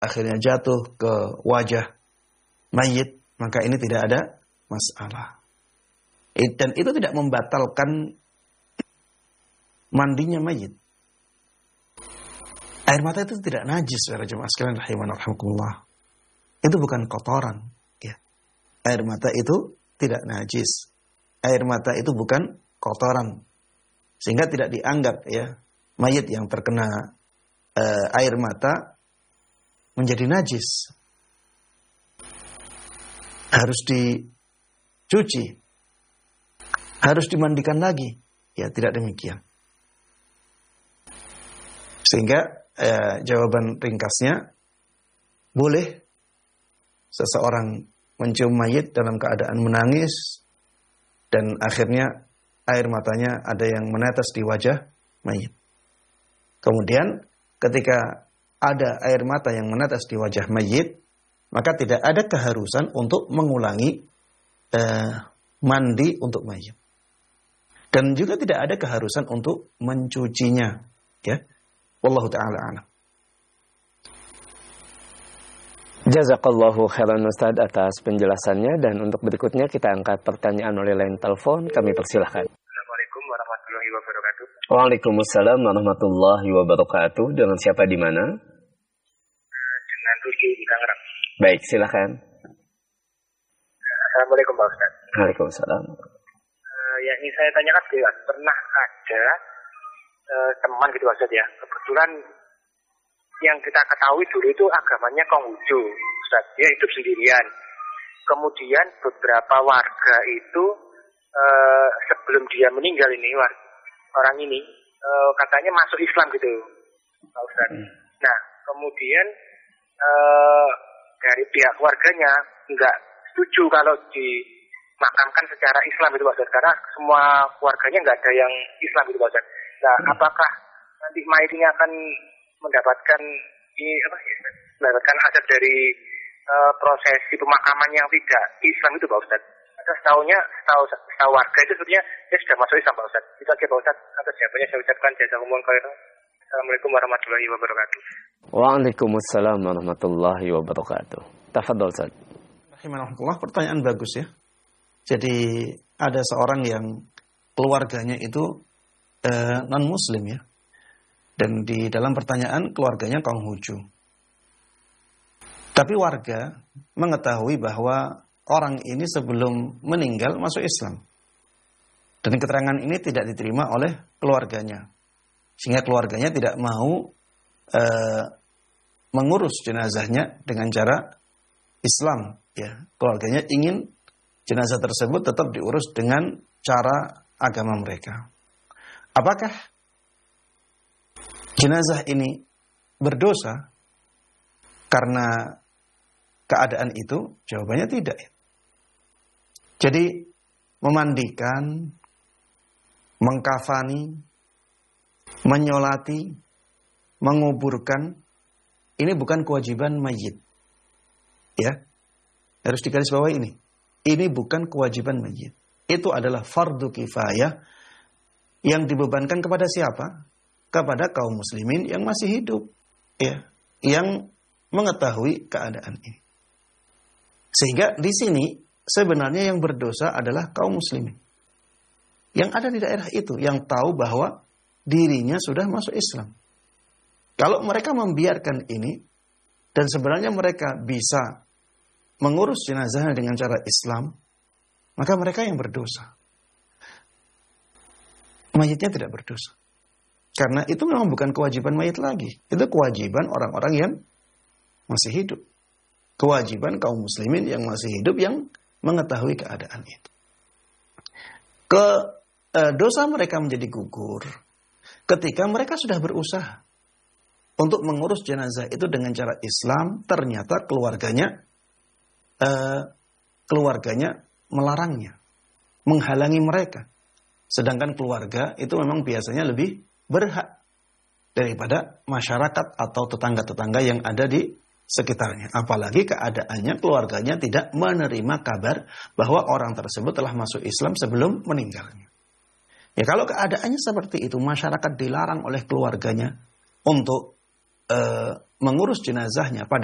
akhirnya jatuh ke wajah mayit, maka ini tidak ada masalah. Dan itu tidak membatalkan mandinya mayit. Air mata itu tidak najis, para jemaah sekalian rahimanallah. Itu bukan kotoran, ya. Air mata itu tidak najis. Air mata itu bukan kotoran. Sehingga tidak dianggap, ya, mayit yang terkena air mata menjadi najis. Harus dicuci. Harus dimandikan lagi. Ya, tidak demikian. Sehingga jawaban ringkasnya, boleh seseorang mencium mayit dalam keadaan menangis dan akhirnya air matanya ada yang menetes di wajah mayit. Kemudian ketika ada air mata yang menetes di wajah mayit, maka tidak ada keharusan untuk mengulangi mandi untuk mayit. Dan juga tidak ada keharusan untuk mencucinya, ya. Wallahu ta'ala a'lam. Jazakallahu khairan Ustaz atas penjelasannya, dan untuk berikutnya kita angkat pertanyaan oleh line telepon. Kami persilahkan. Assalamualaikum warahmatullahi wabarakatuh. Waalaikumsalam warahmatullahi wabarakatuh. Dengan siapa di mana? Dengan Tuki di Tangerang. Baik, silakan. Assalamualaikum Pak Ustaz. Waalaikumsalam. Yang ingin saya tanyakan, pernah ada teman gitu Ustaz ya. Kebetulan yang kita ketahui dulu itu agamanya Konghucu, Ustaz. Dia hidup sendirian. Kemudian beberapa warga itu sebelum dia meninggal ini, orang ini katanya masuk Islam gitu, Pak Ustaz. Nah, kemudian dari pihak warganya nggak setuju kalau dimakamkan secara Islam itu Pak Ustaz, karena semua warganya nggak ada yang Islam gitu Pak Ustaz. Nah, apakah nanti mayit ini akan mendapatkan mendapatkan hasil dari prosesi pemakaman yang tidak Islam itu Pak Ustaz? Setahu warga itu sebenarnya dia sudah masuk Islam Pak Ustaz. Itu aja Pak Ustaz. Atas jawabannya saya ucapkan jazakumullah khairan. Assalamualaikum warahmatullahi wabarakatuh. Waalaikumsalam warahmatullahi wabarakatuh. Tafadhol Ustaz. Rahimahullah, pertanyaan bagus ya. Jadi ada seorang yang keluarganya itu non-muslim ya. Dan di dalam pertanyaan keluarganya Konghucu. Tapi warga mengetahui bahwa orang ini sebelum meninggal masuk Islam. Dan keterangan ini tidak diterima oleh keluarganya. Sehingga keluarganya tidak mau mengurus jenazahnya dengan cara Islam. Ya, keluarganya ingin jenazah tersebut tetap diurus dengan cara agama mereka. Apakah jenazah ini berdosa karena keadaan itu? Jawabannya tidak. Jadi memandikan, mengkafani, menyolati, menguburkan, ini bukan kewajiban mayit. Ya, harus digarisbawahi ini. Ini bukan kewajiban mayit. Itu adalah fardu kifayah yang dibebankan kepada siapa? Kepada kaum muslimin yang masih hidup, ya, yang mengetahui keadaan ini. Sehingga di sini sebenarnya yang berdosa adalah kaum muslimin yang ada di daerah itu, yang tahu bahwa dirinya sudah masuk Islam. Kalau mereka membiarkan ini dan sebenarnya mereka bisa mengurus jenazahnya dengan cara Islam, maka mereka yang berdosa. Mayitnya tidak berdosa. Karena itu memang bukan kewajiban mayit lagi. Itu kewajiban orang-orang yang masih hidup. Kewajiban kaum muslimin yang masih hidup yang mengetahui keadaan itu. Dosa mereka menjadi gugur ketika mereka sudah berusaha untuk mengurus jenazah itu dengan cara Islam, ternyata keluarganya melarangnya, menghalangi mereka. Sedangkan keluarga itu memang biasanya lebih berhak daripada masyarakat atau tetangga-tetangga yang ada di sekitarnya. Apalagi keadaannya keluarganya tidak menerima kabar bahwa orang tersebut telah masuk Islam sebelum meninggalnya. Ya, kalau keadaannya seperti itu, masyarakat dilarang oleh keluarganya untuk mengurus jenazahnya pada